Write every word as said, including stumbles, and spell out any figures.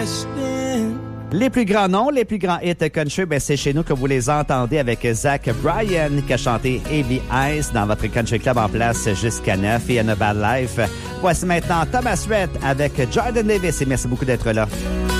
Les plus grands noms, les plus grands hits country, ben c'est chez nous que vous les entendez avec Zach Bryan qui a chanté A B Ice dans votre country club en place jusqu'à neuf et In a Bad Life. Voici maintenant Thomas Rhett avec Jordan Davis et merci beaucoup d'être là.